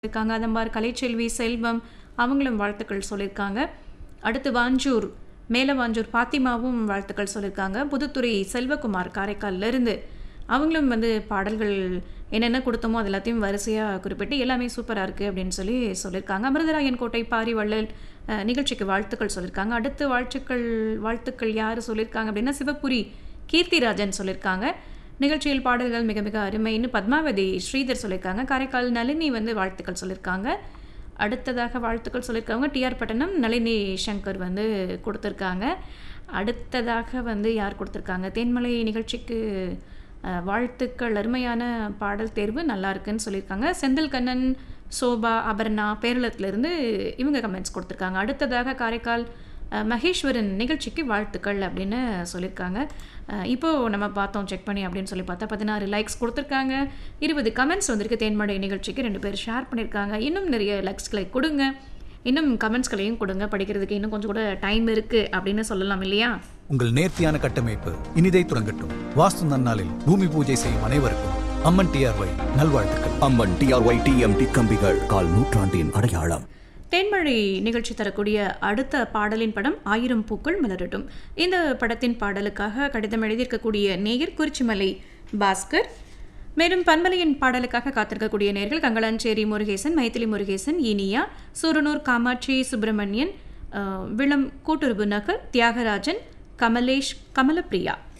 இருக்காங்க. அதம்பார் கலைச்செல்வி செல்வம் அவங்களும் வாழ்த்துக்கள் சொல்லியிருக்காங்க. அடுத்து வாஞ்சூர் மேலவாஞ்சூர் பாத்திமாவும் வாழ்த்துக்கள் சொல்லியிருக்காங்க. புதுத்துறை செல்வகுமார் காரைக்கால்லேருந்து அவங்களும் பாடல்கள் என்னென்ன கொடுத்தோமோ அது எல்லாத்தையும் வரிசையாக குறிப்பிட்டு எல்லாமே சூப்பராக இருக்குது அப்படின்னு சொல்லியிருக்காங்க. அமிர்தராயன் கோட்டை பாரிவள்ளல் நிகழ்ச்சிக்கு வாழ்த்துக்கள் சொல்லியிருக்காங்க. அடுத்து வாழ்த்துக்கள் யார் சொல்லியிருக்காங்க அப்படின்னா சிவபுரி கீர்த்திராஜன் சொல்லியிருக்காங்க. நிகழ்ச்சியில் பாடல்கள் மிக மிக அருமைன்னு பத்மாவதி ஸ்ரீதர் சொல்லியிருக்காங்க. காரைக்கால் நளினி வாழ்த்துக்கள் சொல்லியிருக்காங்க. அடுத்ததாக வாழ்த்துக்கள் சொல்லியிருக்காங்க டிஆர் பட்டணம் நளினி சங்கர் கொடுத்துருக்காங்க. அடுத்ததாக யார் கொடுத்துருக்காங்க தேன்மலை நிகழ்ச்சிக்கு வாழ்த்துக்கள் அருமையான பாடல் தேர்வு நல்லா இருக்குன்னு சொல்லியிருக்காங்க. செந்தில் கண்ணன் சோபா அபர்ணா பேரளத்திலிருந்து இவங்க கமெண்ட்ஸ் கொடுத்துருக்காங்க. அடுத்ததாக காரைக்கால் மகேஸ்வரன் நிகழ்ச்சிக்கு வாழ்த்துக்கள் அப்படின்னு சொல்லியிருக்காங்க. இப்போது நம்ம பார்த்தோம் செக் பண்ணி அப்படின்னு சொல்லி பார்த்தா 16 லைக்ஸ் கொடுத்துருக்காங்க. 20 கமெண்ட்ஸ் வந்திருக்கு. தேன்மழை நிகழ்ச்சிக்கு 2 பேர் ஷேர் பண்ணியிருக்காங்க. இன்னும் நிறைய லைக்ஸ்களை கொடுங்க, இன்னும் கமெண்ட்ஸ்களையும் கொடுங்க. படிக்கிறதுக்கு இன்னும் கொஞ்சம் கூட டைம் இருக்குது அப்படின்னு சொல்லலாம் இல்லையா? உங்கள் நேர்த்தியான கட்டமைப்பு இனிதை தொடங்கட்டும். வாஸ்து நன்னாளில் பூமி பூஜை செய்யும் அனைவருக்கும் அம்மன் டிஆர்ஒய் நல்வாழ்த்துக்கள். அம்மன் டிஆர்ஒய் டிஎம்டி கம்பிகள் கால் நூற்றாண்டின் அடையாளம். தேன்மழை நிகழ்ச்சி தரக்கூடிய அடுத்த பாடலின் படம் 1000 பூக்கள் மலரட்டும். இந்த படத்தின் பாடலுக்காக கடிதம் எழுதியிருக்கக்கூடிய நேயர் குறிச்சிமலை பாஸ்கர். மேலும் பன்மலையின் பாடலுக்காக காத்திருக்கக்கூடிய நேயர்கள் கங்களாஞ்சேரி முருகேசன், மைத்திலி முருகேசன், இனியா, சூரனூர் காமாட்சி சுப்பிரமணியன், விளம் கூட்டுறவு நகர், தியாகராஜன், கமலேஷ், கமலப்பிரியா.